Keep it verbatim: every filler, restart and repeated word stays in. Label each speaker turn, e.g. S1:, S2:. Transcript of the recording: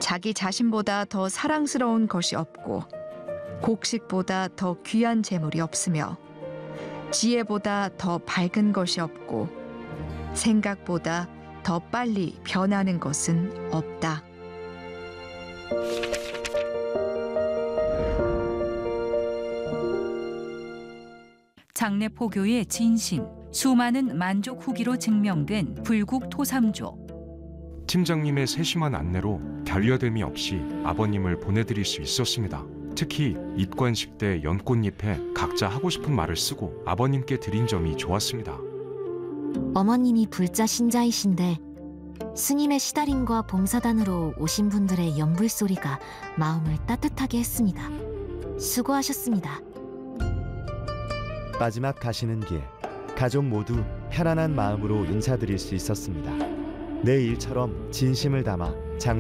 S1: 자기 자신보다 더 사랑스러운 것이 없고 곡식보다 더 귀한 재물이 없으며 지혜보다 더 밝은 것이 없고 생각보다 더 빨리 변하는 것은 없다.
S2: 장내 포교의 진심, 수많은 만족 후기로 증명된 불국 토삼조.
S3: 팀장님의 세심한 안내로 별여됨이 없이 아버님을 보내드릴 수 있었습니다. 특히 입관식 때 연꽃잎에 각자 하고 싶은 말을 쓰고 아버님께 드린 점이 좋았습니다.
S4: 어머님이 불자 신자이신데 스님의 시달림과 봉사단으로 오신 분들의 연불소리가 마음을 따뜻하게 했습니다. 수고하셨습니다.
S5: 마지막 가시는 길, 가족 모두 편안한 마음으로 인사드릴 수 있었습니다. 내 일처럼 진심을 담아 장